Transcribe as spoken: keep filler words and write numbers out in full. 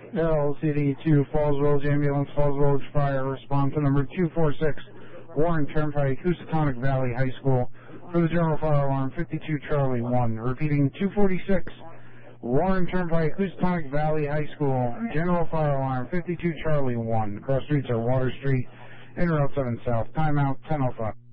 L C D two, Falls Village Ambulance, Falls Village Fire, respond to number two four six, Warren Turnpike, Housatonic Valley High School, for the general fire alarm, fifty-two Charlie one. Repeating, two forty-six, Warren Turnpike, Housatonic Valley High School, general fire alarm, fifty-two Charlie one. Cross streets are Water Street and Route seven South. Timeout, ten oh five.